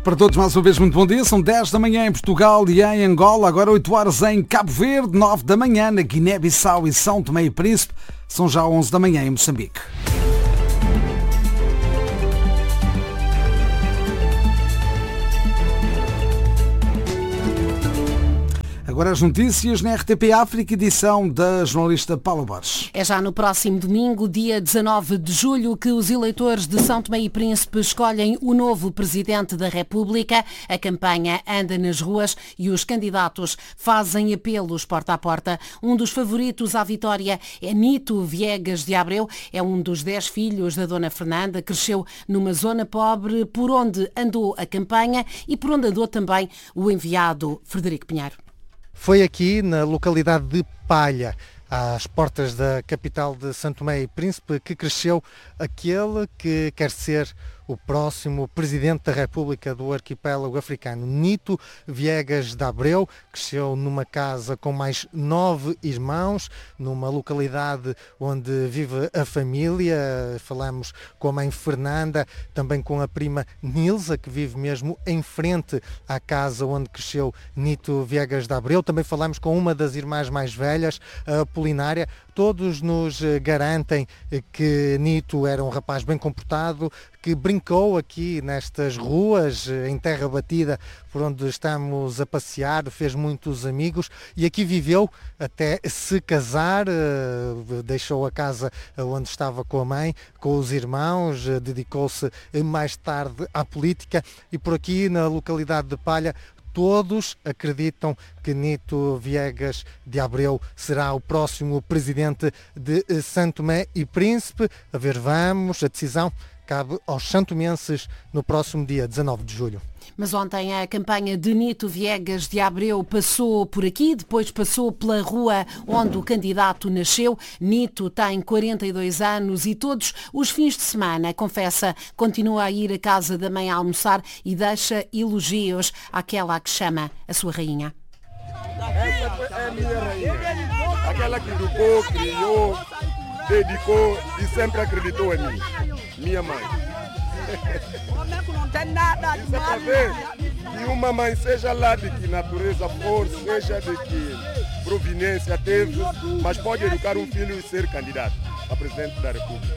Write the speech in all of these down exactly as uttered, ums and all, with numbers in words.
Para todos, mais uma vez, muito bom dia. São dez da manhã em Portugal e em Angola, agora oito horas em Cabo Verde, nove da manhã na Guiné-Bissau e São Tomé e Príncipe. São já onze da manhã em Moçambique. Agora as notícias na R T P África, edição da jornalista Paula Borges. É já no próximo domingo, dia dezanove de julho, que os eleitores de São Tomé e Príncipe escolhem o novo Presidente da República. A campanha anda nas ruas e os candidatos fazem apelos porta a porta. Um dos favoritos à vitória é Nito Viegas de Abreu. É um dos dez filhos da Dona Fernanda. Cresceu numa zona pobre, por onde andou a campanha e por onde andou também o enviado Frederico Pinheiro. Foi aqui na localidade de Palha, às portas da capital de São Tomé e Príncipe, que cresceu aquele que quer ser o próximo Presidente da República do Arquipélago Africano. Nito Viegas de Abreu cresceu numa casa com mais nove irmãos, numa localidade onde vive a família. Falamos com a mãe Fernanda, também com a prima Nilza, que vive mesmo em frente à casa onde cresceu Nito Viegas de Abreu. Também falamos com uma das irmãs mais velhas, a Polinária. Todos nos garantem que Nito era um rapaz bem comportado, que brincou aqui nestas ruas, em terra batida, por onde estamos a passear, fez muitos amigos e aqui viveu até se casar. Deixou a casa onde estava com a mãe, com os irmãos, dedicou-se mais tarde à política e por aqui na localidade de Palha todos acreditam que Nito Viegas de Abreu será o próximo Presidente de São Tomé e Príncipe. A ver, vamos, a decisão cabe aos santomenses no próximo dia dezanove de julho. Mas ontem a campanha de Nito Viegas de Abreu passou por aqui, depois passou pela rua onde o candidato nasceu. Nito tem quarenta e dois anos e todos os fins de semana, confessa, continua a ir à casa da mãe a almoçar e deixa elogios àquela que chama a sua rainha. Essa é a minha rainha, aquela que educou, criou, dedicou e sempre acreditou em mim, minha mãe. Não tem nada de Isso é para ver que uma mãe, seja lá de que natureza for, seja de que providência teve, mas pode educar um filho e ser candidato a presidente da República.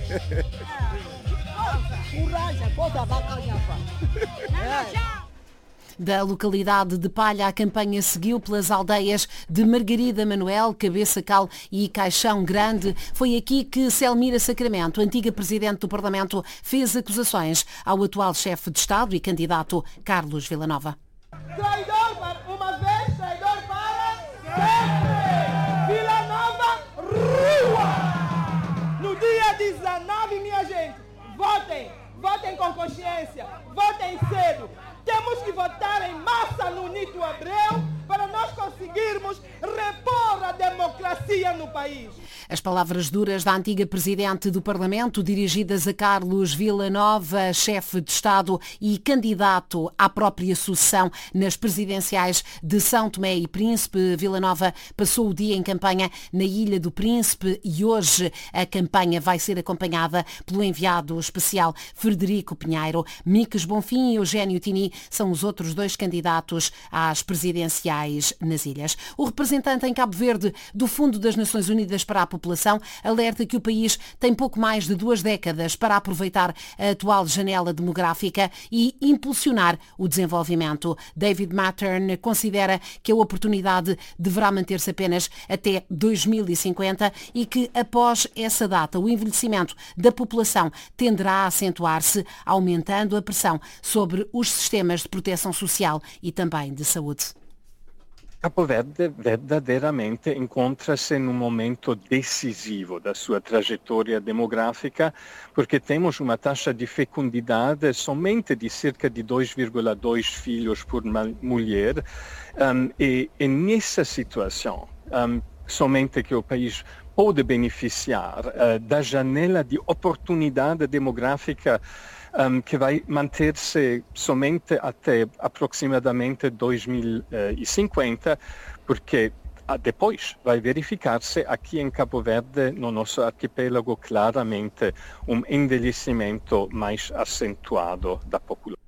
Da localidade de Palha, a campanha seguiu pelas aldeias de Margarida Manuel, Cabeça Cal e Caixão Grande. Foi aqui que Selmira Sacramento, antiga Presidente do Parlamento, fez acusações ao atual chefe de Estado e candidato Carlos Villanova. Traidor para uma vez, traidor para sempre! Villanova, rua! No dia dezenove, minha gente, votem! Votem com consciência, votem cedo. Temos que votar em massa no Nito Abreu para nós conseguirmos repor a democracia no país. As palavras duras da antiga Presidente do Parlamento, dirigidas a Carlos Villanova, chefe de Estado e candidato à própria sucessão nas presidenciais de São Tomé e Príncipe. Villanova passou o dia em campanha na Ilha do Príncipe e hoje a campanha vai ser acompanhada pelo enviado especial Frederico Pinheiro. Miques Bonfim e Eugénio Tini são os outros dois candidatos às presidenciais nas ilhas. O representante em Cabo Verde do Fundo das Nações Unidas para a População alerta que o país tem pouco mais de duas décadas para aproveitar a atual janela demográfica e impulsionar o desenvolvimento. David Mattern considera que a oportunidade deverá manter-se apenas até dois mil e cinquenta e que após essa data o envelhecimento da população tenderá a acentuar-se, aumentando a pressão sobre os sistemas de proteção social e também de saúde. Cabo Verde verdadeiramente encontra-se num momento decisivo da sua trajetória demográfica, porque temos uma taxa de fecundidade somente de cerca de dois vírgula dois filhos por mulher, um, e, e nessa situação, um, somente que o país pode beneficiar uh, da janela de oportunidade demográfica Um, que vai manter-se somente até aproximadamente dois mil e cinquenta, porque ah, depois vai verificar-se aqui em Cabo Verde, no nosso arquipélago, claramente um envelhecimento mais acentuado da população.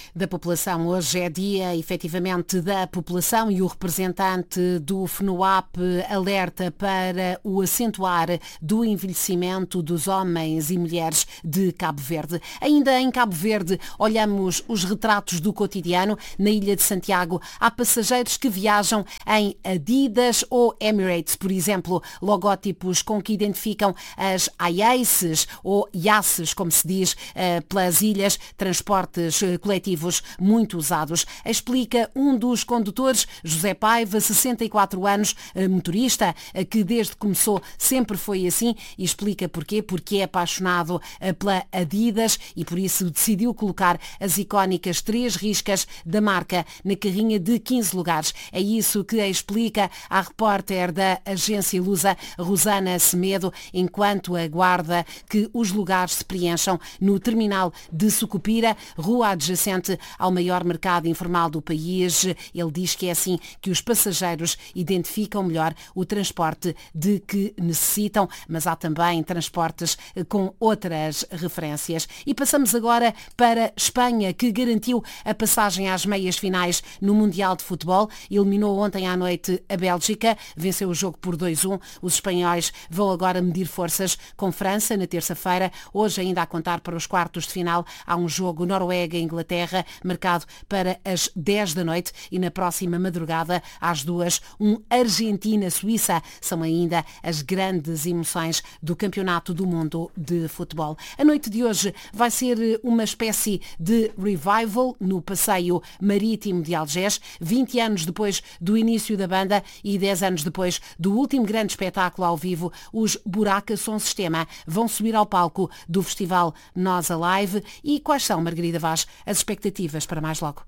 da população. Hoje é dia, efetivamente, da população e o representante do FNUAP alerta para o acentuar do envelhecimento dos homens e mulheres de Cabo Verde. Ainda em Cabo Verde, olhamos os retratos do cotidiano. Na Ilha de Santiago, há passageiros que viajam em Adidas ou Emirates, por exemplo, logótipos com que identificam as AIACES ou IACES, como se diz, pelas ilhas, transportes coletivos muito usados. Explica um dos condutores, José Paiva, sessenta e quatro anos, motorista, que desde que começou sempre foi assim, e explica porquê, porque é apaixonado pela Adidas e por isso decidiu colocar as icónicas três riscas da marca na carrinha de quinze lugares. É isso que explica a repórter da agência Lusa, Rosana Semedo, enquanto aguarda que os lugares se preencham no terminal de Sucupira, rua adjacente ao maior mercado informal do país. Ele diz que é assim que os passageiros identificam melhor o transporte de que necessitam, mas há também transportes com outras referências. E passamos agora para Espanha, que garantiu a passagem às meias finais no Mundial de Futebol. Eliminou ontem à noite a Bélgica, venceu o jogo por dois a um. Os espanhóis vão agora medir forças com França na terça-feira. Hoje, ainda a contar para os quartos de final, há um jogo Noruega-Inglaterra marcado para as dez da noite e na próxima madrugada, às duas, um Argentina-Suíça. São ainda as grandes emoções do Campeonato do Mundo de Futebol. A noite de hoje vai ser uma espécie de revival no passeio marítimo de Algés, vinte anos depois do início da banda e dez anos depois do último grande espetáculo ao vivo. Os Buraca Som Sistema vão subir ao palco do festival Nós Alive. E quais são, Margarida Vaz, as expectativas para mais logo?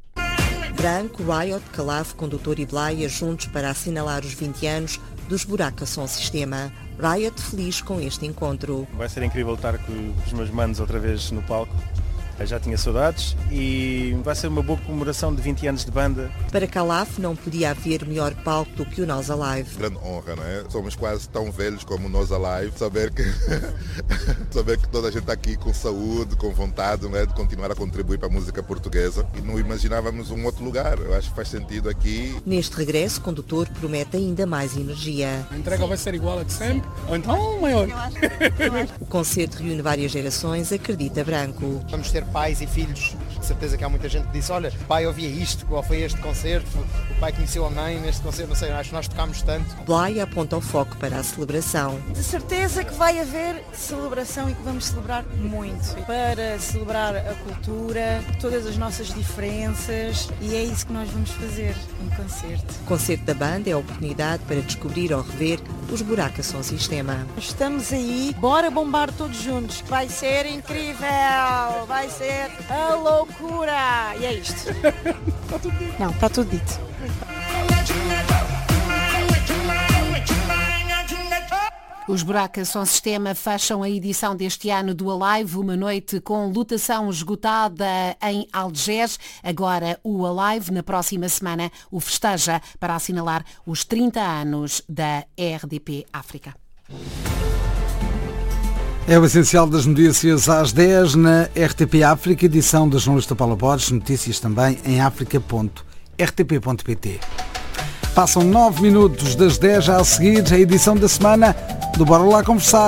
Branco, Riot, Calaf, Condutor e Blaia juntos para assinalar os vinte anos dos Buraca Som Sistema. Riot feliz com este encontro. Vai ser incrível estar com os meus manos outra vez no palco. Eu já tinha saudades e vai ser uma boa comemoração de vinte anos de banda. Para Calaf não podia haver melhor palco do que o Nós Alive. Grande honra, não é? Somos quase tão velhos como o Nós Alive. Saber que, saber que toda a gente está aqui com saúde, com vontade, não é? De continuar a contribuir para a música portuguesa. E não imaginávamos um outro lugar. Eu acho que faz sentido aqui. Neste regresso, o condutor promete ainda mais energia. A entrega vai ser igual a de sempre, ou então maior. O concerto reúne várias gerações, acredita Branco. Vamos ter pais e filhos, de certeza que há muita gente que disse, olha, o pai ouvia isto, qual foi este concerto, o pai conheceu a mãe neste concerto, não sei, acho que nós tocámos tanto. Blaia aponta o foco para a celebração. De certeza que vai haver celebração e que vamos celebrar muito, para celebrar a cultura, todas as nossas diferenças, e é isso que nós vamos fazer em concerto. O concerto da banda é a oportunidade para descobrir ou rever os Buraca Som Sistema. Estamos aí, bora bombar todos juntos, vai ser incrível, vai ser a loucura. E é isto. Está tudo dito. Não, está tudo dito. Os Buraca Som Sistema fecham a edição deste ano do Alive, uma noite com lotação esgotada em Algés. Agora o Alive, na próxima semana, o festeja para assinalar os trinta anos da R D P África. É o essencial das notícias às dez na R T P África, edição da jornalista Paula Borges, notícias também em africa ponto r t p ponto p t. Passam nove minutos das dez, já a seguir a edição da semana do Bora Lá Conversar.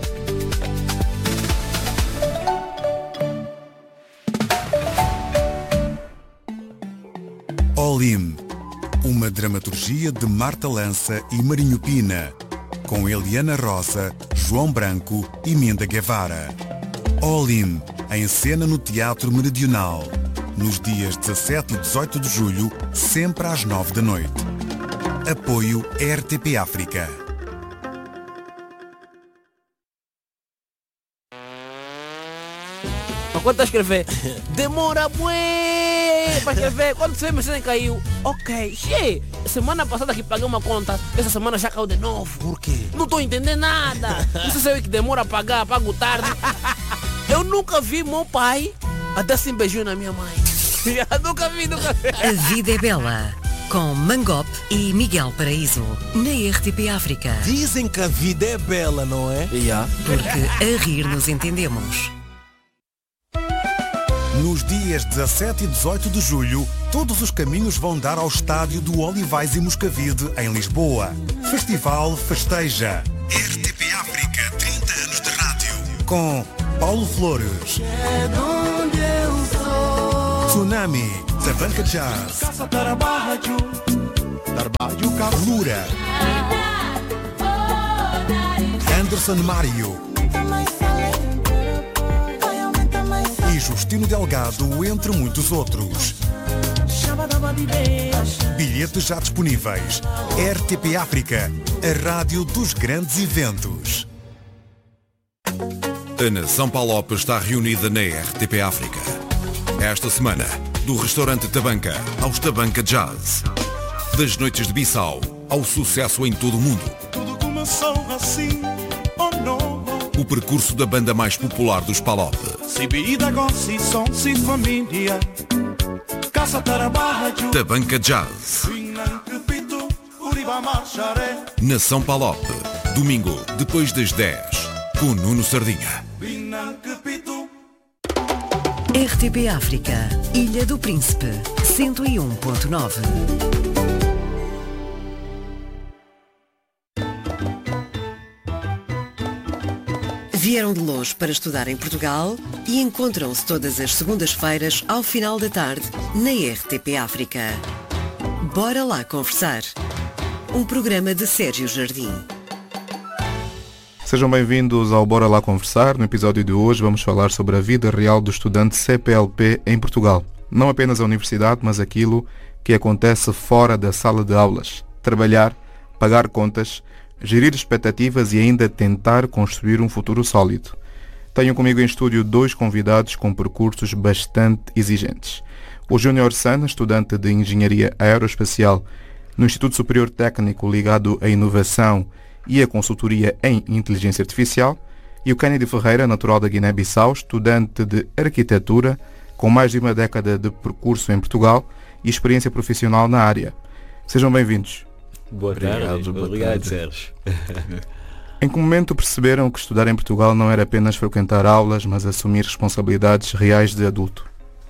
Olim, uma dramaturgia de Marta Lança e Marinho Pina, com Eliana Rosa, João Branco e Minda Guevara. Olim, em cena no Teatro Meridional, nos dias dezassete e dezoito de julho, sempre às nove da noite. Apoio R T P África. Quando está a escrever, demora bué para escrever. Quando você me mensagem caiu, ok, che, semana passada que paguei uma conta, essa semana já caiu de novo. Por quê? Não estou entendendo nada. Não sei se é que demora a pagar, pago tarde. Eu nunca vi meu pai a dar assim beijinho na minha mãe. Nunca vi, nunca vi. A vida é bela. Com Mangop e Miguel Paraíso, na R T P África. Dizem que a vida é bela, não é? Yeah. Porque a rir nos entendemos. Nos dias dezassete e dezoito de julho, todos os caminhos vão dar ao estádio do Olivais e Moscavide, em Lisboa. Festival Festeja. R T P África, trinta anos de rádio. Com Paulo Flores, Tsunami, Tabanca Jazz, Lura, Anderson Mário e Justino Delgado, entre muitos outros. Bilhetes já disponíveis. R T P África, a rádio dos grandes eventos. A nação Palop está reunida na R T P África. Esta semana, do restaurante Tabanca aos Tabanca Jazz. Das noites de Bissau ao sucesso em todo o mundo. Tudo começou assim, oh não. O percurso da banda mais popular dos Palop. Tabanca Jazz. Nação Palop. Domingo, depois das dez, com Nuno Sardinha. R T P África, Ilha do Príncipe, cento e um ponto nove. Vieram de longe para estudar em Portugal e encontram-se todas as segundas-feiras ao final da tarde na R T P África. Bora lá conversar. Um programa de Sérgio Jardim. Sejam bem-vindos ao Bora Lá Conversar. No episódio de hoje vamos falar sobre a vida real do estudante C P L P em Portugal. Não apenas a universidade, mas aquilo que acontece fora da sala de aulas. Trabalhar, pagar contas, gerir expectativas e ainda tentar construir um futuro sólido. Tenho comigo em estúdio dois convidados com percursos bastante exigentes. O Júnior San, estudante de Engenharia Aeroespacial no Instituto Superior Técnico ligado à inovação e à consultoria em inteligência artificial, e o Kennedy Ferreira, natural da Guiné-Bissau, estudante de arquitetura com mais de uma década de percurso em Portugal e experiência profissional na área. Sejam bem-vindos. Boa tarde. Obrigado, Sérgio. Em que momento perceberam que estudar em Portugal não era apenas frequentar aulas, mas assumir responsabilidades reais de adulto?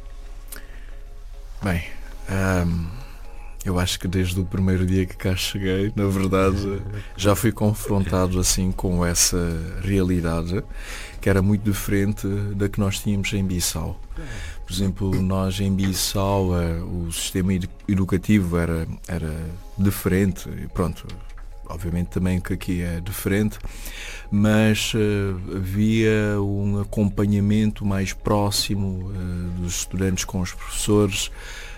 Bem, um, eu acho que desde o primeiro dia que cá cheguei, na verdade, já fui confrontado assim com essa realidade, que era muito diferente da que nós tínhamos em Bissau. Por exemplo, nós em Bissau, o sistema educativo era, era diferente, e pronto, obviamente também que aqui é diferente, mas uh, havia um acompanhamento mais próximo uh, dos estudantes com os professores,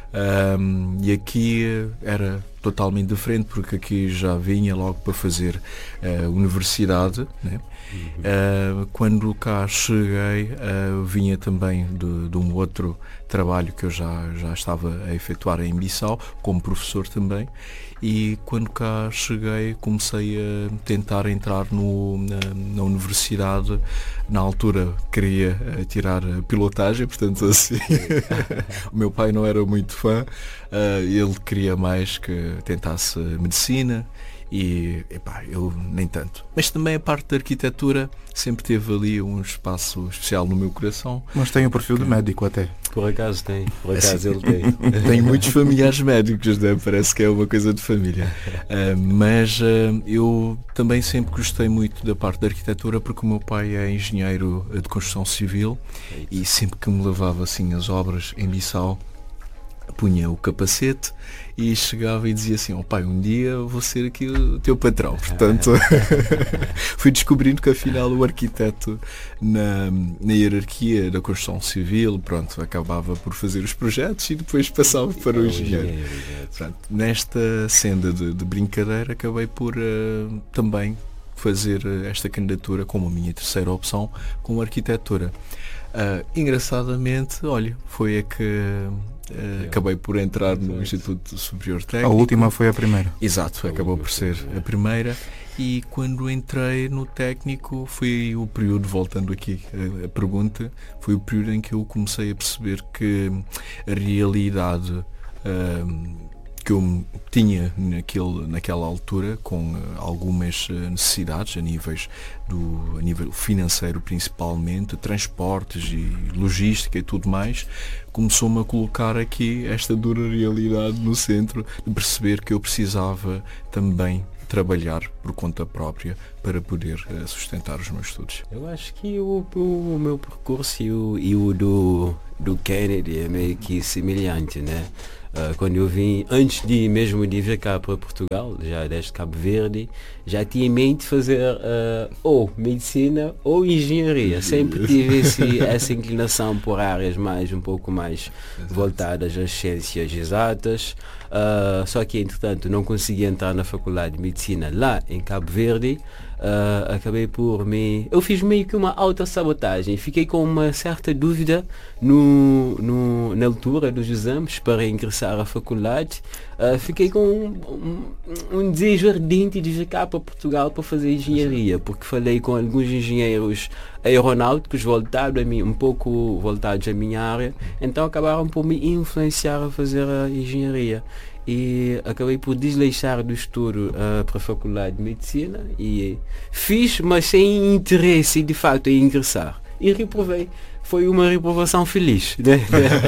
um, e aqui era totalmente diferente, porque aqui já vinha logo para fazer uh, universidade, né? Uhum. Uh, quando cá cheguei, uh, vinha também de, de um outro trabalho que eu já, já estava a efetuar em Bissau, como professor também, e quando cá cheguei comecei a tentar entrar no, na, na universidade. Na altura queria uh, tirar a pilotagem, portanto assim, o meu pai não era muito fã, uh, ele queria mais que tentasse medicina, e epá, eu nem tanto. Mas também a parte da arquitetura sempre teve ali um espaço especial no meu coração. Mas tem o perfil de médico até. Por acaso tem, por acaso assim, ele tem. Tenho muitos familiares médicos, né? Parece que é uma coisa de família. Uh, mas uh, eu também sempre gostei muito da parte da arquitetura, porque o meu pai é engenheiro de construção civil e sempre que me levava assim as obras em Bissau, punha o capacete e chegava e dizia assim: ó oh, pai, um dia vou ser aqui o teu patrão. Portanto, fui descobrindo que afinal o arquiteto na, na hierarquia da construção civil, pronto, acabava por fazer os projetos e depois passava para o engenheiro. Portanto, nesta senda de, de brincadeira acabei por uh, também fazer esta candidatura como a minha terceira opção, com a arquitetura. Uh, engraçadamente, olha, foi a que Uh, acabei por entrar no Instituto Superior Técnico. A última foi a primeira. Exato, acabou por ser a primeira. E quando entrei no técnico foi o período, voltando aqui a, a pergunta, foi o período em que eu comecei a perceber que a realidade uh, que eu tinha naquele, naquela altura, com algumas necessidades a, níveis do, a nível financeiro principalmente, transportes e logística e tudo mais, começou-me a colocar aqui esta dura realidade no centro, de perceber que eu precisava também trabalhar por conta própria para poder uh, sustentar os meus estudos. Eu acho que o, o, o meu percurso e o, e o do, do Kennedy é meio que semelhante, né? Uh, quando eu vim, antes de mesmo de vir cá para Portugal, já desde Cabo Verde, já tinha em mente fazer uh, ou medicina ou engenharia. Sempre tive esse, essa inclinação por áreas mais um pouco mais voltadas às ciências exatas. Uh, só que, entretanto, não consegui entrar na faculdade de medicina lá em Cabo Verde. Uh, acabei por me... Eu fiz meio que uma autossabotagem. Fiquei com uma certa dúvida no, no, na altura dos exames para ingressar à faculdade. Uh, fiquei com um, um, um desejo ardente de vir cá para Portugal para fazer engenharia, porque falei com alguns engenheiros aeronáuticos voltados a mim, um pouco voltados à minha área, então acabaram por me influenciar a fazer a engenharia. E acabei por desleixar do estudo uh, para a faculdade de medicina e fiz, mas sem interesse de facto em ingressar. E reprovei. Foi uma reprovação feliz, né?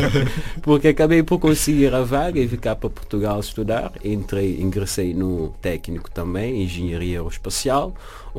Porque acabei por conseguir a vaga e ficar para Portugal estudar. Entrei, ingressei no técnico também, engenharia aeroespacial,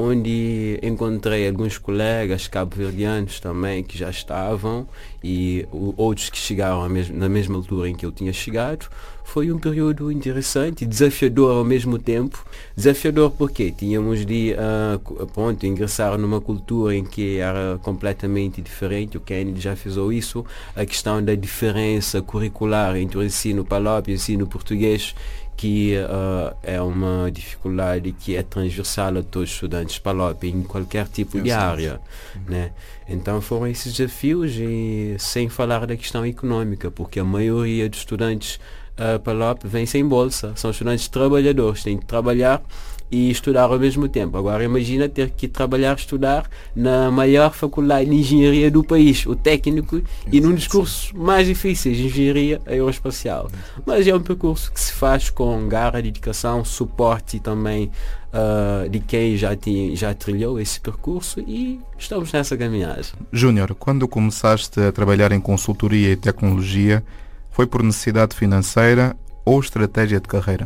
onde encontrei alguns colegas cabo-verdianos também que já estavam e outros que chegaram na mesma altura em que eu tinha chegado. Foi um período interessante, desafiador ao mesmo tempo. Desafiador porque tínhamos de uh, pronto, ingressar numa cultura em que era completamente diferente. O Kennedy já fez isso. A questão da diferença curricular entre o ensino PALOP e o ensino português, que uh, é uma dificuldade que é transversal a todos os estudantes PALOP em qualquer tipo de área, uhum. né? Então foram esses desafios, e sem falar da questão econômica, porque a maioria dos estudantes uh, PALOP vem sem bolsa, são estudantes trabalhadores, têm que trabalhar e estudar ao mesmo tempo. Agora imagina ter que trabalhar, estudar na maior faculdade de engenharia do país, o técnico, e num dos cursos mais difíceis, engenharia aeroespacial. Mas é um percurso que se faz com garra, dedicação, suporte também uh, de quem já, tinha, já trilhou esse percurso, e estamos nessa caminhada. Júnior, quando começaste a trabalhar em consultoria e tecnologia, foi por necessidade financeira ou estratégia de carreira?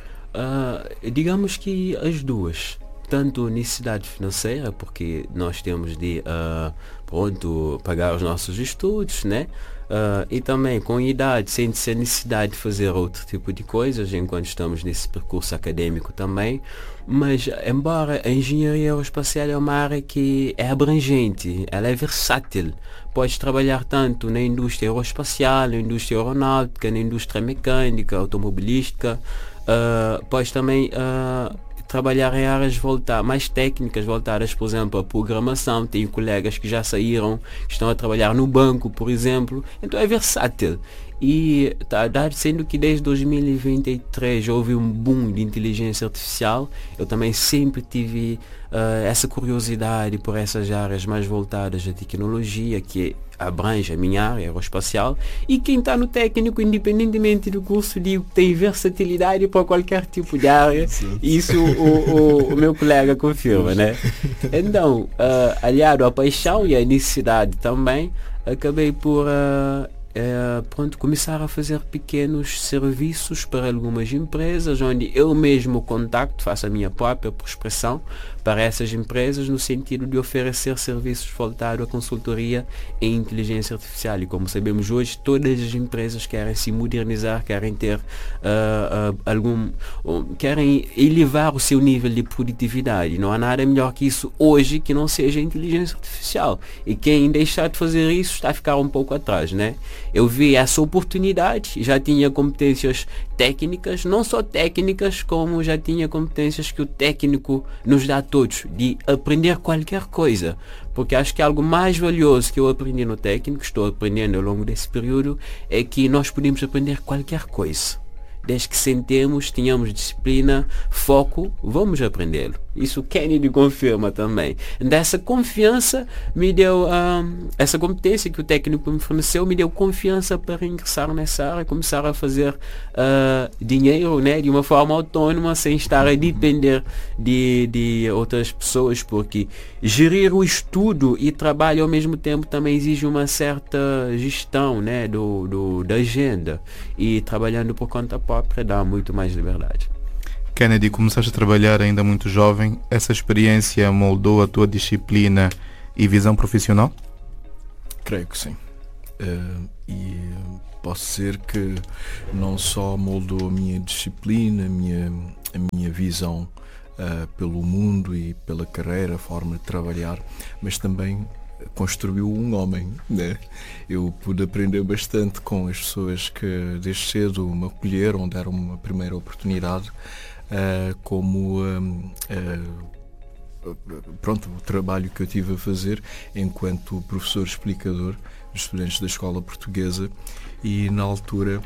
Uh, digamos que as duas, tanto necessidade financeira, porque nós temos de uh, pronto, pagar os nossos estudos, né? Uh, e também com idade, sente-se a necessidade de fazer outro tipo de coisas enquanto estamos nesse percurso acadêmico também. Mas embora a engenharia aeroespacial é uma área que é abrangente, ela é versátil, pode trabalhar tanto na indústria aeroespacial, na indústria aeronáutica, na indústria mecânica, automobilística. Uh, pode também uh, trabalhar em áreas voltar, mais técnicas, voltadas, por exemplo, à programação. Tenho colegas que já saíram, que estão a trabalhar no banco, por exemplo. Então é versátil. E tá, sendo que desde dois mil e vinte e três houve um boom de inteligência artificial, eu também sempre tive uh, essa curiosidade por essas áreas mais voltadas à tecnologia, que abrange a minha área aeroespacial. E quem está no técnico, independentemente do curso, digo, tem versatilidade para qualquer tipo de área. Sim. Isso o, o, o meu colega confirma, né? Então, uh, aliado à paixão e à necessidade também, acabei por uh, É, pronto, começar a fazer pequenos serviços para algumas empresas, onde eu mesmo contacto, faço a minha própria prospecção para essas empresas, no sentido de oferecer serviços voltados à consultoria em inteligência artificial. E como sabemos hoje, todas as empresas querem se modernizar, querem ter uh, uh, algum uh, querem elevar o seu nível de produtividade. Não há nada melhor que isso hoje que não seja a inteligência artificial, e quem deixar de fazer isso está a ficar um pouco atrás, né? Eu vi essa oportunidade, já tinha competências técnicas, não só técnicas, como já tinha competências que o técnico nos dá a todos, de aprender qualquer coisa, porque acho que algo mais valioso que eu aprendi no técnico, estou aprendendo ao longo desse período, é que nós podemos aprender qualquer coisa. Desde que sentemos, tenhamos disciplina, foco, vamos aprendê-lo. Isso o Kennedy confirma também. Dessa confiança me deu, um, essa competência que o técnico me forneceu, me deu confiança para ingressar nessa área, começar a fazer uh, dinheiro, né, de uma forma autônoma, sem estar a depender de, de outras pessoas, porque gerir o estudo e trabalho ao mesmo tempo também exige uma certa gestão, né, do, do, da agenda, e trabalhando por conta própria dá muito mais liberdade. Kennedy, começaste a trabalhar ainda muito jovem. Essa experiência moldou a tua disciplina e visão profissional? Creio que sim. Uh, e posso dizer que não só moldou a minha disciplina, a minha, a minha visão uh, pelo mundo e pela carreira, a forma de trabalhar, mas também construiu um homem, né? Eu pude aprender bastante com as pessoas que desde cedo me acolheram, deram uma primeira oportunidade. Uh, como um, uh, pronto, o trabalho que eu tive a fazer enquanto professor explicador dos estudantes da escola portuguesa, e na altura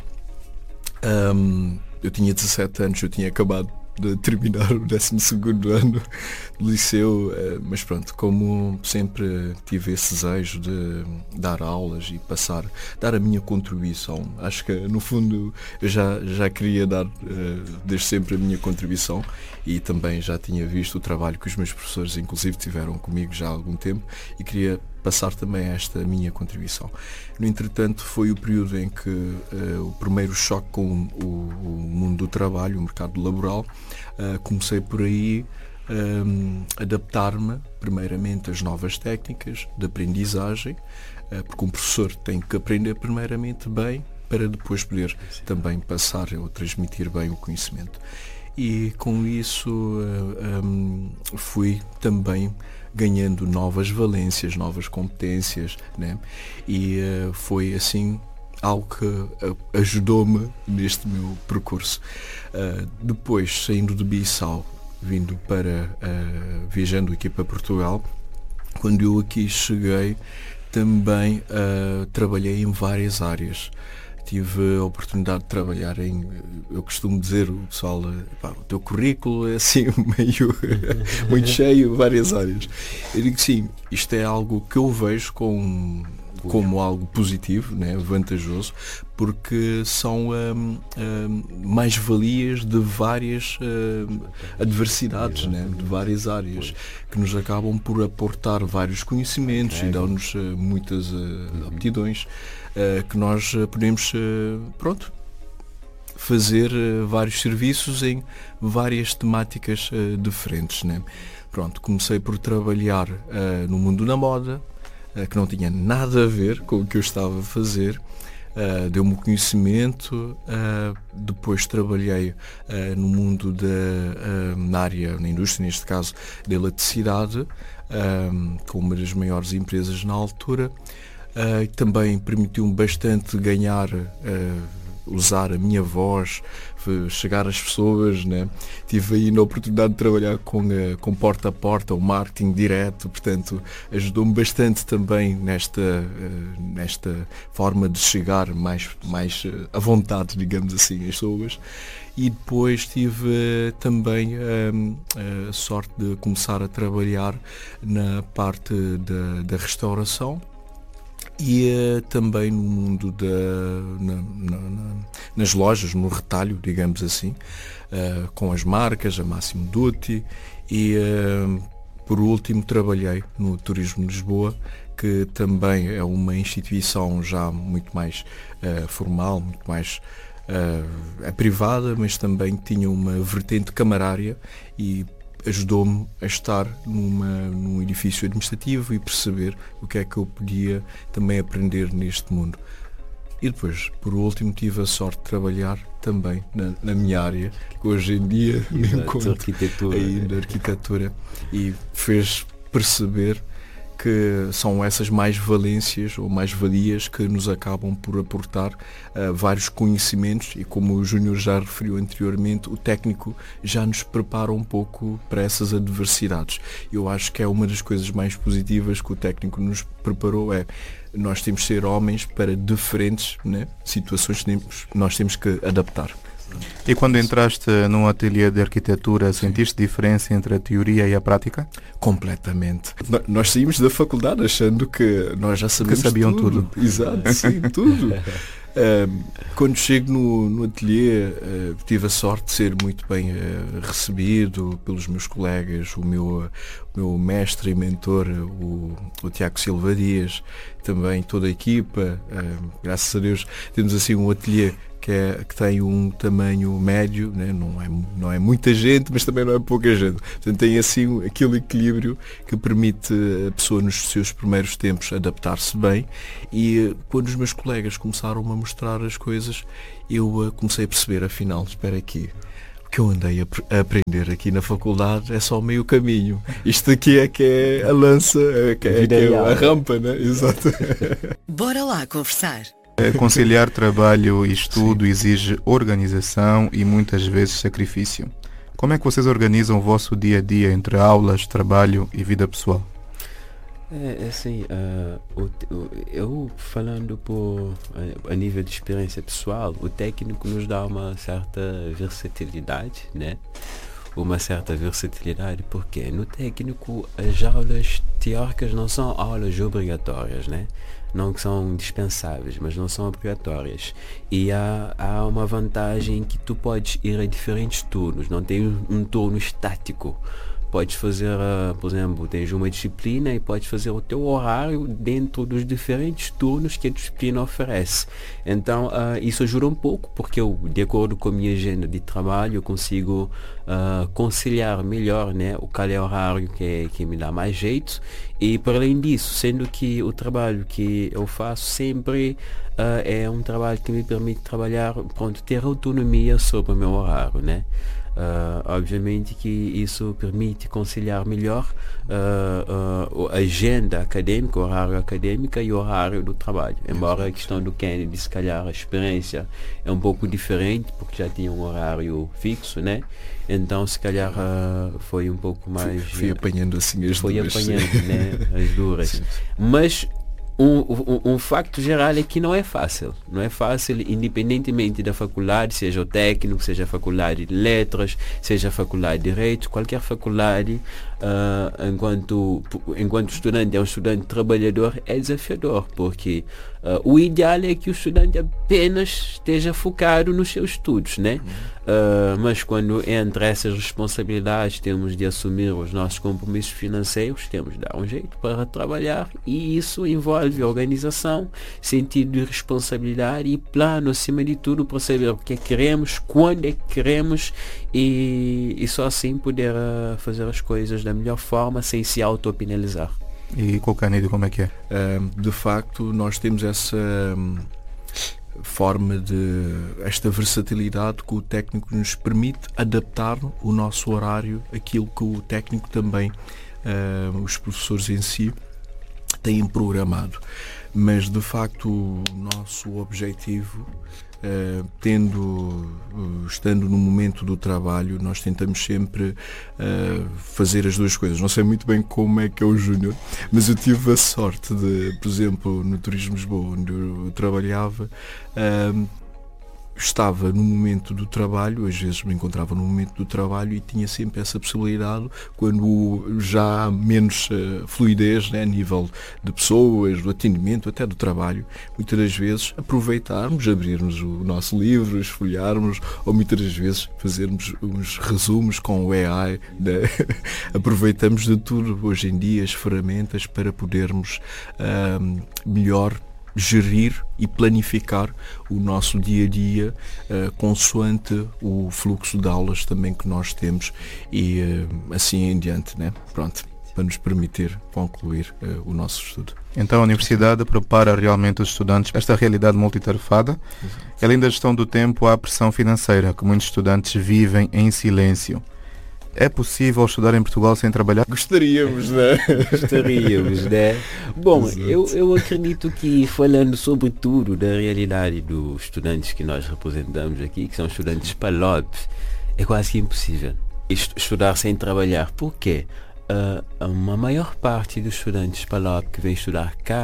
um, eu tinha dezassete anos, eu tinha acabado de terminar o décimo segundo ano do liceu, mas pronto, como sempre tive esse desejo de dar aulas e passar, dar a minha contribuição. Acho que no fundo eu já, já queria dar desde sempre a minha contribuição, e também já tinha visto o trabalho que os meus professores inclusive tiveram comigo já há algum tempo, e queria passar também esta minha contribuição. No entretanto, foi o período em que uh, o primeiro choque com o, o mundo do trabalho, o mercado laboral, uh, comecei por aí um, adaptar-me primeiramente às novas técnicas de aprendizagem, uh, porque um professor tem que aprender primeiramente bem para depois poder também passar ou transmitir bem o conhecimento. E com isso uh, um, fui também ganhando novas valências, novas competências, né? E uh, foi assim algo que uh, ajudou-me neste meu percurso. Uh, depois, saindo de Bissau, vindo para, uh, viajando aqui para Portugal, quando eu aqui cheguei, também uh, trabalhei em várias áreas. Tive a oportunidade de trabalhar em, eu costumo dizer, o pessoal, pá, o teu currículo é assim meio muito cheio, várias áreas. Eu digo sim, isto é algo que eu vejo com, como algo positivo, né, vantajoso, porque são um, um, mais-valias de várias um, adversidades, né, de várias áreas, que nos acabam por aportar vários conhecimentos e dão-nos uh, muitas uh, aptidões. Uh, que nós uh, podemos uh, pronto, fazer uh, vários serviços em várias temáticas uh, diferentes, né? Pronto, comecei por trabalhar uh, no mundo da moda, uh, que não tinha nada a ver com o que eu estava a fazer. Uh, deu-me conhecimento, uh, depois trabalhei uh, no mundo da, uh, na área, na indústria, neste caso, da eletricidade, uh, com uma das maiores empresas na altura. Uh, também permitiu-me bastante ganhar, uh, usar a minha voz, chegar às pessoas, né? Tive aí na oportunidade de trabalhar com, uh, com porta a porta, o marketing direto, portanto ajudou-me bastante também nesta, uh, nesta forma de chegar mais, mais uh, à vontade, digamos assim, às pessoas. E depois tive uh, também uh, a sorte de começar a trabalhar na parte da, da restauração, e uh, também no mundo da, na, na, na, nas lojas, no retalho, digamos assim, uh, com as marcas, a Massimo Dutti, e uh, por último trabalhei no Turismo de Lisboa, que também é uma instituição já muito mais uh, formal, muito mais uh, é privada, mas também tinha uma vertente camarária, e ajudou-me a estar numa, num edifício administrativo e perceber o que é que eu podia também aprender neste mundo. E depois, por último, tive a sorte de trabalhar também na, na minha área, que hoje em dia me encontro arquitetura, aí na arquitetura, e fez perceber que são essas mais-valências ou mais-valias que nos acabam por aportar uh, vários conhecimentos, e como o Júnior já referiu anteriormente, o técnico já nos prepara um pouco para essas adversidades. Eu acho que é uma das coisas mais positivas que o técnico nos preparou, é nós temos que ser homens para diferentes, né, situações que nós temos que adaptar. E quando entraste num ateliê de arquitetura, sentiste diferença entre a teoria e a prática? Completamente. No- Nós saímos da faculdade achando que nós já sabíamos Que sabiam tudo. tudo. Exato, sim, tudo. Um, quando chego no, no ateliê, uh, tive a sorte de ser muito bem uh, recebido pelos meus colegas, o meu, o meu mestre e mentor, o, o Tiago Silva Dias, também toda a equipa. Uh, graças a Deus temos assim um ateliê que, é, que tem um tamanho médio, né? não, é, não é muita gente, mas também não é pouca gente. Portanto, tem assim aquele equilíbrio que permite a pessoa nos seus primeiros tempos adaptar-se bem. E quando os meus colegas começaram a mostrar as coisas, eu uh, comecei a perceber, afinal, espera aqui, o que eu andei a, a aprender aqui na faculdade é só meio caminho. Isto aqui é que é a lança, é que é, que é a rampa, né? Exato. Bora lá conversar. É, conciliar trabalho e estudo exige organização e muitas vezes sacrifício. Como é que vocês organizam o vosso dia a dia entre aulas, trabalho e vida pessoal? É assim, uh, o, o, eu falando por, a, a nível de experiência pessoal, o técnico nos dá uma certa versatilidade, né? Uma certa versatilidade porque no técnico as aulas teóricas não são aulas obrigatórias, né? Não que são dispensáveis, mas não são obrigatórias. E há, há uma vantagem que tu podes ir a diferentes turnos, não tem um, um turno estático. Podes fazer, uh, por exemplo, tens uma disciplina e podes fazer o teu horário dentro dos diferentes turnos que a disciplina oferece. Então, uh, isso ajuda um pouco, porque eu, de acordo com a minha agenda de trabalho, eu consigo uh, conciliar melhor, né, o qual é o horário que, que me dá mais jeito. E, para além disso, sendo que o trabalho que eu faço sempre uh, é um trabalho que me permite trabalhar, pronto, ter autonomia sobre o meu horário, né? Uh, obviamente que isso permite conciliar melhor uh, uh, a agenda acadêmica, o horário acadêmico e o horário do trabalho. Embora a questão do Kennedy, se calhar a experiência é um pouco diferente, porque já tinha um horário fixo, né? Então se calhar uh, foi um pouco mais... Fui, fui apanhando assim as foi duras. Foi apanhando, né, as duras. Sim. Mas Um, um, um facto geral é que não é fácil, não é fácil, independentemente da faculdade, seja o técnico, seja a faculdade de letras, seja a faculdade de direito, qualquer faculdade, uh, enquanto, enquanto estudante é um estudante trabalhador, é desafiador, porque uh, o ideal é que o estudante apenas esteja focado nos seus estudos, né? Uh, mas quando entra essas responsabilidades, temos de assumir os nossos compromissos financeiros, temos de dar um jeito para trabalhar, e isso envolve organização, sentido de responsabilidade e plano, acima de tudo, para saber o que é que queremos, quando é que queremos, e, e só assim poder uh, fazer as coisas da melhor forma sem se auto-penalizar. E com o Kennedy, como é que é? Uh, de facto, nós temos essa um, forma de, esta versatilidade que o técnico nos permite adaptar o nosso horário, aquilo que o técnico também, uh, os professores em si, têm programado. Mas de facto o nosso objetivo, uh, tendo, uh, estando no momento do trabalho, nós tentamos sempre uh, fazer as duas coisas. Não sei muito bem como é que é o Júnior, mas eu tive a sorte de, por exemplo, no Turismo Lisboa, onde eu trabalhava, uh, estava no momento do trabalho, às vezes me encontrava no momento do trabalho e tinha sempre essa possibilidade, quando já há menos uh, fluidez, né, a nível de pessoas, do atendimento, até do trabalho, muitas das vezes aproveitarmos, abrirmos o nosso livro, esfolharmos, ou muitas das vezes fazermos uns resumos com o A I, né? Aproveitamos de tudo hoje em dia, as ferramentas para podermos uh, melhor gerir e planificar o nosso dia a dia uh, consoante o fluxo de aulas também que nós temos e uh, assim em diante, né? Pronto, para nos permitir concluir uh, o nosso estudo. Então a Universidade prepara realmente os estudantes para esta realidade multitarefada. Exato. Além da gestão do tempo, há a pressão financeira que muitos estudantes vivem em silêncio. É possível estudar em Portugal sem trabalhar? Gostaríamos, né? Gostaríamos, né? Bom, eu, eu acredito que, falando sobretudo da realidade dos estudantes que nós representamos aqui, que são estudantes P A L O B, é quase que impossível estudar sem trabalhar. Por quê? Uh, uma maior parte dos estudantes P A L O B que vêm estudar cá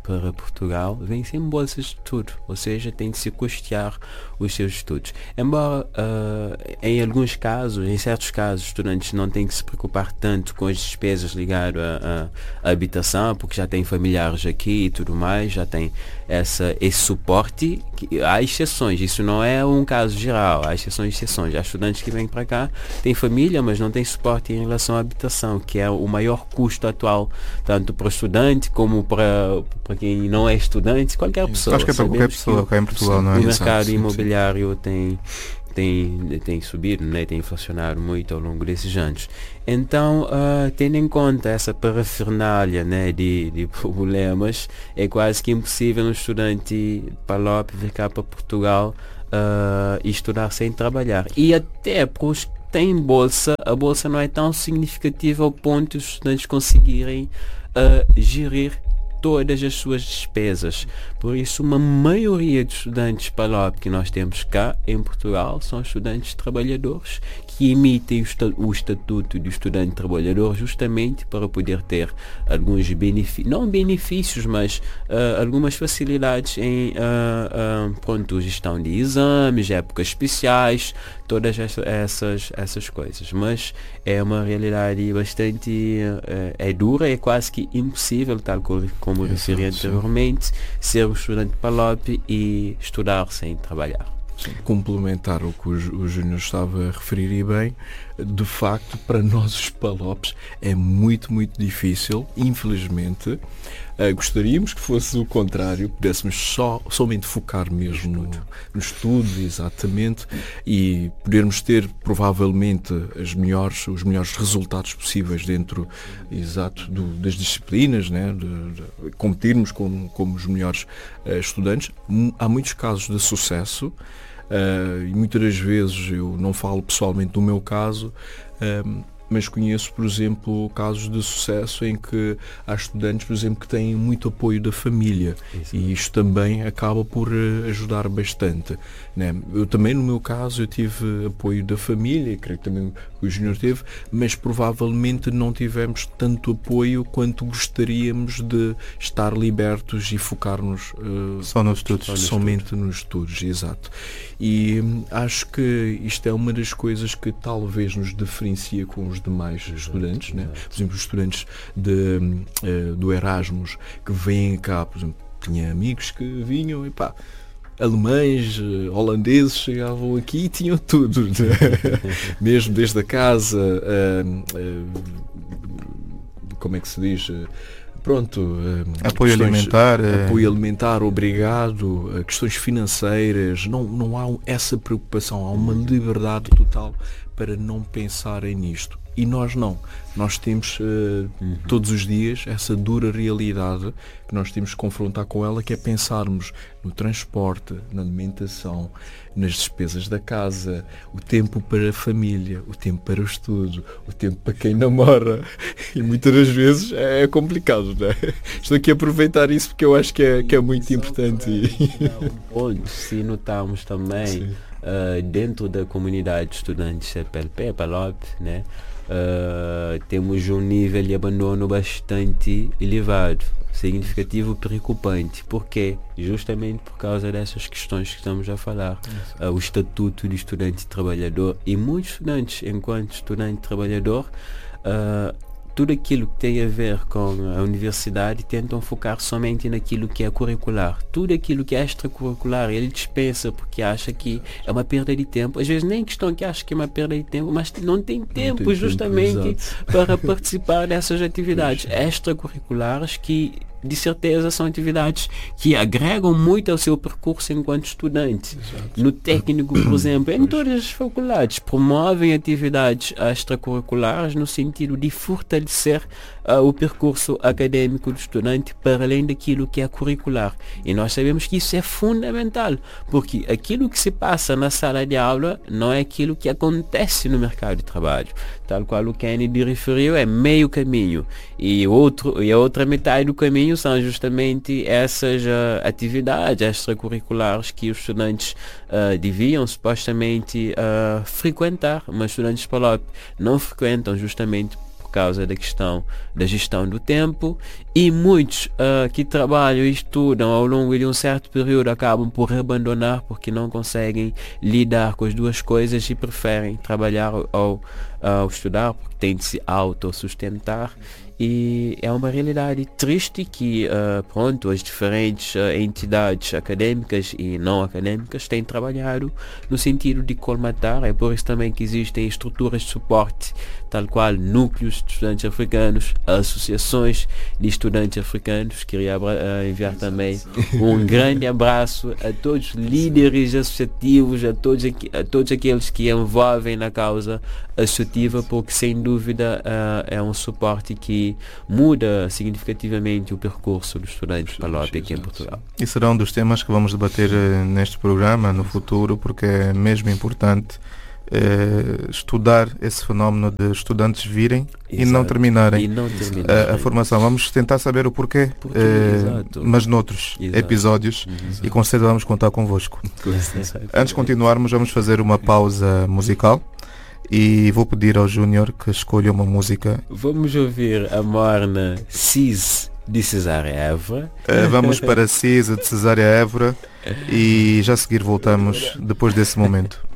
para Portugal vêm sem bolsas de estudo, ou seja, tem de se custear os seus estudos. Embora uh, em alguns casos, em certos casos, os estudantes não têm que se preocupar tanto com as despesas ligadas à, à habitação, porque já têm familiares aqui e tudo mais, já tem essa, esse suporte. Que, há exceções, isso não é um caso geral, há exceções e exceções. Há estudantes que vêm para cá, têm família, mas não têm suporte em relação à habitação, que é o maior custo atual, tanto para o estudante como para, para quem não é estudante, qualquer pessoa. Acho que é para qualquer pessoa cá em Portugal, não é? O mercado imobiliário tem, tem, tem subido, né? Tem inflacionado muito ao longo desses anos. Então, uh, tendo em conta essa parafernália, né, de, de problemas, é quase que impossível um estudante PALOP vir cá para Portugal uh, e estudar sem trabalhar. E até para os que têm bolsa, a bolsa não é tão significativa ao ponto de os estudantes conseguirem uh, gerir todas as suas despesas. Por isso, uma maioria de estudantes PALOP que nós temos cá em Portugal são estudantes trabalhadores que emitem o estatuto de estudante trabalhador justamente para poder ter alguns benefícios, não benefícios, mas uh, algumas facilidades em uh, uh, pronto, gestão de exames, épocas especiais, todas essa, essas, essas coisas. Mas é uma realidade bastante uh, é dura, é quase que impossível, tal como, como referi anteriormente, ser um estudante PALOP e estudar sem trabalhar. Sim. Complementar o que o Júnior estava a referir e bem, de facto, para nós os PALOPs é muito, muito difícil, infelizmente. Uh, gostaríamos que fosse o contrário, pudéssemos só, somente focar mesmo no, no estudo, exatamente, e podermos ter provavelmente as melhores, os melhores resultados possíveis dentro, exato, do, das disciplinas, né, de, de competirmos como, como os melhores uh, estudantes. Há muitos casos de sucesso. Uh, e muitas das vezes eu não falo pessoalmente do meu caso, uh, mas conheço, por exemplo, casos de sucesso em que há estudantes, por exemplo, que têm muito apoio da família. Isso. E isto também acaba por uh, ajudar bastante, né? Eu também, no meu caso, eu tive apoio da família, creio que também o Júnior teve, mas provavelmente não tivemos tanto apoio quanto gostaríamos de estar libertos e focar-nos uh, só nos estudos. somente nos estudos, exato. E hum, acho que isto é uma das coisas que talvez nos diferencia com os demais exato, estudantes, né? Por exemplo, os estudantes de, uh, do Erasmus que vêm cá, por exemplo, tinha amigos que vinham e pá, alemães, holandeses chegavam aqui e tinham tudo, né? Mesmo desde a casa, uh, uh, como é que se diz? Uh, Pronto, uh, apoio alimentar, apoio alimentar, obrigado, uh, questões financeiras, não, não há essa preocupação, há uma liberdade total para não pensarem nisto. E nós não. Nós temos uh, uhum. todos os dias essa dura realidade que nós temos que confrontar com ela, que é pensarmos no transporte, na alimentação, nas despesas da casa, o tempo para a família, o tempo para o estudo, o tempo para quem namora. E muitas das vezes é complicado, não é? Estou aqui a aproveitar isso porque eu acho que é, que é muito importante. Onde, se notarmos também, uh, dentro da comunidade de estudantes C P L P, PALOP, né? Uh, temos um nível de abandono bastante elevado, significativo, preocupante. Por quê? Justamente por causa dessas questões que estamos a falar. Uh, o estatuto de estudante trabalhador, e muitos estudantes, enquanto estudante trabalhador, uh, tudo aquilo que tem a ver com a universidade tentam focar somente naquilo que é curricular. Tudo aquilo que é extracurricular ele dispensa porque acha que é uma perda de tempo. Às vezes nem questão que acha que é uma perda de tempo, mas não tem tempo, não tem justamente tempo, para participar dessas atividades extracurriculares que de certeza são atividades que agregam muito ao seu percurso enquanto estudante. Exato. No técnico, por exemplo, em todas as faculdades, promovem atividades extracurriculares no sentido de fortalecer uh, o percurso acadêmico do estudante para além daquilo que é curricular. E nós sabemos que isso é fundamental, porque aquilo que se passa na sala de aula não é aquilo que acontece no mercado de trabalho. Tal qual o Kennedy referiu, é meio caminho. E, outro, e a outra metade do caminho são justamente essas uh, atividades extracurriculares que os estudantes uh, deviam supostamente uh, frequentar, mas estudantes PALOP não frequentam justamente por causa da questão da gestão do tempo, e muitos uh, que trabalham e estudam ao longo de um certo período acabam por abandonar porque não conseguem lidar com as duas coisas e preferem trabalhar ou, ou estudar porque têm de se autossustentar. E é uma realidade triste que, uh, pronto, as diferentes uh, entidades acadêmicas e não acadêmicas têm trabalhado no sentido de colmatar. É por isso também que existem estruturas de suporte, tal qual núcleos de estudantes africanos, associações de estudantes africanos. Queria uh, enviar também um grande abraço a todos os líderes associativos, a todos, a todos aqueles que envolvem na causa associativa, porque sem dúvida uh, é um suporte que muda significativamente o percurso dos estudantes da L O P aqui em Portugal. E será um dos temas que vamos debater uh, neste programa no futuro, porque é mesmo importante uh, estudar esse fenómeno de estudantes virem Exato. e não terminarem, e não terminarem. Uh, a formação. Vamos tentar saber o porquê, Porque, uh, mas noutros Exato. episódios Exato. e com certeza vamos contar convosco. Antes de continuarmos, vamos fazer uma pausa musical. E vou pedir ao Júnior que escolha uma música. Vamos ouvir a morna Cis de Cesária Évora. Uh, vamos para Cis de Cesária Évora e já a seguir voltamos depois desse momento.